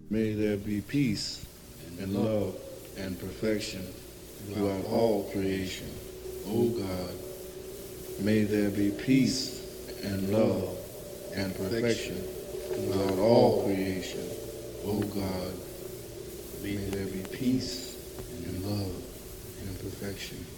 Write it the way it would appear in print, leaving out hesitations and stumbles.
May there be peace and love and perfection throughout all creation, O God. May there be peace and love and perfection throughout all creation, O God. May there be peace and love and perfection